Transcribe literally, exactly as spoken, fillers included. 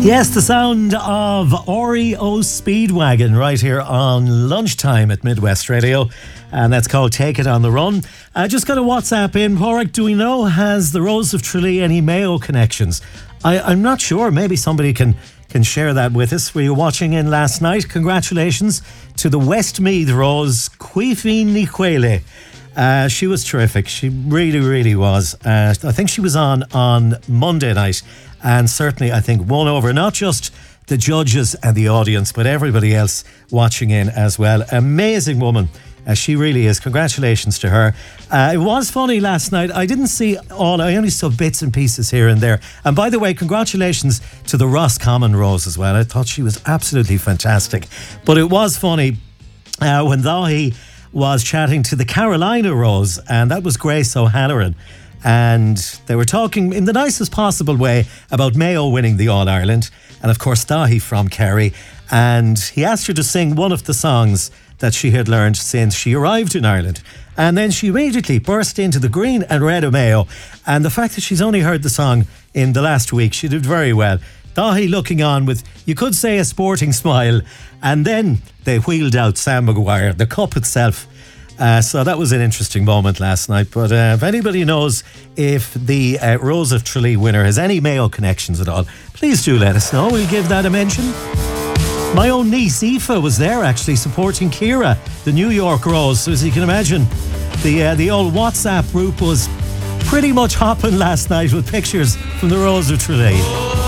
Yes, the sound of R E O Speedwagon right here on lunchtime at Midwest Radio. And that's called Take It on the Run. I uh, just got a WhatsApp in. Porrick, do we know, has the Rose of Tralee any Mayo connections? I, I'm not sure. Maybe somebody can, can share that with us. Were you watching in last night? Congratulations to the Westmeath Rose, Cuifi Niquele. Uh, she was terrific. She really, really was. Uh, I think she was on on Monday night, and certainly I think won over not just the judges and the audience, but everybody else watching in as well. Amazing woman. Uh, she really is. Congratulations to her. Uh, it was funny last night. I didn't see all, I only saw bits and pieces here and there. And by the way, congratulations to the Roscommon Rose as well. I thought she was absolutely fantastic. But it was funny uh, when Dahi was chatting to the Carolina Rose, and that was Grace O'Halloran. And they were talking in the nicest possible way about Mayo winning the All-Ireland, and of course Dahi from Kerry. And he asked her to sing one of the songs that she had learned since she arrived in Ireland. And then she immediately burst into the green and red of Mayo. And the fact that she's only heard the song in the last week, she did very well. Dahi looking on with, you could say, a sporting smile. And then they wheeled out Sam Maguire, the cup itself. Uh, so that was an interesting moment last night. But uh, if anybody knows if the uh, Rose of Tralee winner has any Mayo connections at all, please do let us know. We'll give that a mention. My own niece Aoife was there actually supporting Ciara, the New York Rose. So as you can imagine, the uh, the old WhatsApp group was pretty much hopping last night with pictures from the Rose of Tralee.